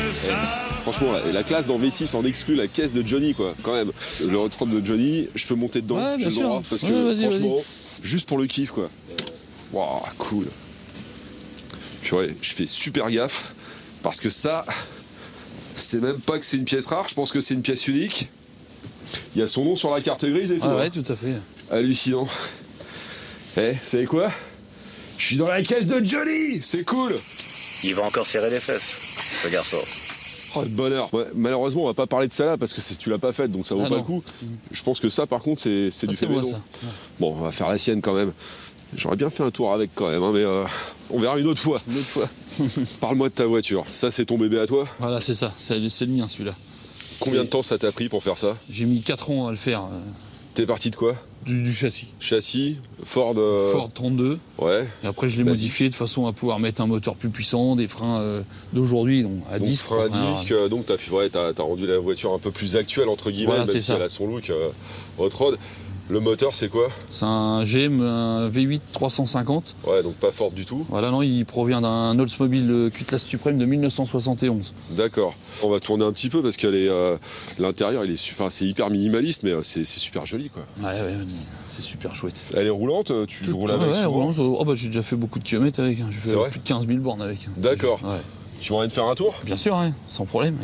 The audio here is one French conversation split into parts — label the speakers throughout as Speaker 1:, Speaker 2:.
Speaker 1: Franchement, la classe dans V6 en exclut la caisse de Johnny, quoi, quand même. Le retard de Johnny, je peux monter dedans,
Speaker 2: Ouais,
Speaker 1: j'ai le droit, parce que franchement, juste pour le kiff, quoi. Waouh, cool. Purée, je fais super gaffe, parce que ça, c'est même pas que c'est une pièce rare, je pense que c'est une pièce unique. Il y a son nom sur la carte grise et tout.
Speaker 2: Ah ouais, tout à fait.
Speaker 1: Hallucinant. Eh, vous savez quoi? Je suis dans la caisse de Johnny, c'est cool.
Speaker 3: Il va encore serrer les fesses, ce garçon.
Speaker 1: Oh, le bonheur. Ouais, malheureusement, on va pas parler de ça là parce que tu l'as pas faite, donc ça vaut pas le coup. Je pense que ça, par contre, c'est du fait maison. Ouais. Bon, on va faire la sienne quand même. J'aurais bien fait un tour avec quand même, hein, mais on verra une autre fois.
Speaker 2: Une autre fois.
Speaker 1: Parle-moi de ta voiture. Ça, c'est ton bébé à toi?
Speaker 2: Voilà, c'est ça. C'est le mien, celui-là.
Speaker 1: Combien de temps ça t'a pris pour faire ça?
Speaker 2: J'ai mis 4 ans à le faire.
Speaker 1: T'es parti de quoi?
Speaker 2: Du châssis.
Speaker 1: Châssis, Ford...
Speaker 2: Ford 32.
Speaker 1: Ouais.
Speaker 2: Et après, je l'ai modifié de façon à pouvoir mettre un moteur plus puissant, des freins d'aujourd'hui, donc à disque.
Speaker 1: Freins à disque, donc t'as rendu la voiture un peu plus actuelle, entre guillemets, voilà, même si elle a son look hot-rod. Le moteur, c'est quoi? C'est
Speaker 2: un GM, un V8 350.
Speaker 1: Ouais, donc pas Ford du tout.
Speaker 2: Voilà, non, il provient d'un Oldsmobile Cutlass Supreme de 1971.
Speaker 1: D'accord. On va tourner un petit peu parce que l'intérieur, c'est hyper minimaliste, mais c'est super joli, quoi.
Speaker 2: Ouais, c'est super chouette.
Speaker 1: Elle est roulante, tu roules avec?
Speaker 2: Ouais, roulante. Oh, bah, j'ai déjà fait beaucoup de kilomètres avec. J'ai fait plus de 15 000 bornes avec.
Speaker 1: D'accord.
Speaker 2: Ouais.
Speaker 1: Tu m'as envie de faire un tour?
Speaker 2: Bien sûr, hein, sans problème.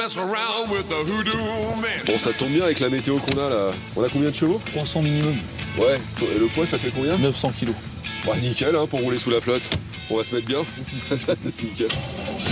Speaker 1: Bon, ça tombe bien avec la météo qu'on a là. On a combien de chevaux?
Speaker 2: 300 minimum.
Speaker 1: Ouais, et le poids ça fait combien?
Speaker 2: 900 kilos.
Speaker 1: Ouais, nickel, hein, pour rouler sous la flotte. On va se mettre bien. C'est nickel.